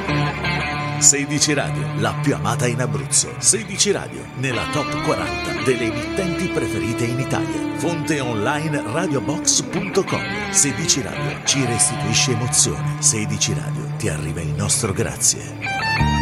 16 Radio, la più amata in Abruzzo. 16 Radio, nella top 40 delle emittenti preferite in Italia. Fonte online radiobox.com. 16 Radio ci restituisce emozione. 16 Radio ti arriva il nostro grazie.